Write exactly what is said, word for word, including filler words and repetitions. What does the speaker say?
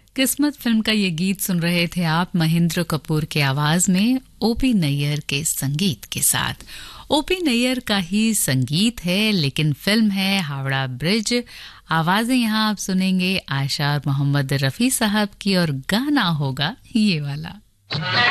किस्मत फिल्म का ये गीत सुन रहे थे आप महेंद्र कपूर के आवाज में ओपी नैयर के संगीत के साथ। ओपी नैयर का ही संगीत है लेकिन फिल्म है हावड़ा ब्रिज। आवाजें यहाँ आप सुनेंगे आशा और मोहम्मद रफी साहब की और गाना होगा ये वाला।